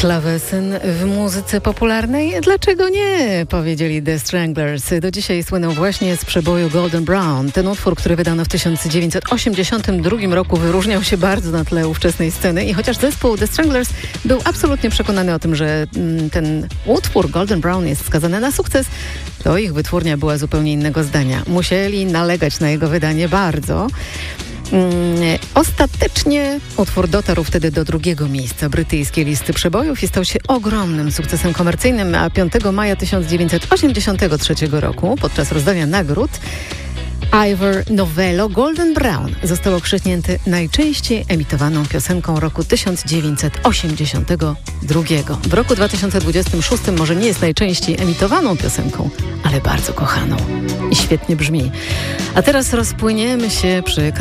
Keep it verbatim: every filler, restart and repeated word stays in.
Klawesyn w muzyce popularnej? Dlaczego nie? Powiedzieli The Stranglers. Do dzisiaj słyną właśnie z przeboju Golden Brown. Ten utwór, który wydano w tysiąc dziewięćset osiemdziesiątym drugim roku, wyróżniał się bardzo na tle ówczesnej sceny i chociaż zespół The Stranglers był absolutnie przekonany o tym, że mm, ten utwór Golden Brown jest skazany na sukces, to ich wytwórnia była zupełnie innego zdania. Musieli nalegać na jego wydanie bardzo. Ostatecznie utwór dotarł wtedy do drugiego miejsca brytyjskiej listy przebojów i stał się ogromnym sukcesem komercyjnym, a piątego maja tysiąc dziewięćset osiemdziesiątego trzeciego roku podczas rozdania nagród Ivor Novello Golden Brown został okrzyknięty najczęściej emitowaną piosenką roku tysiąc dziewięćset osiemdziesiątego drugiego. W roku dwa tysiące dwudziestym szóstym może nie jest najczęściej emitowaną piosenką, ale bardzo kochaną i świetnie brzmi. A teraz rozpłyniemy się przy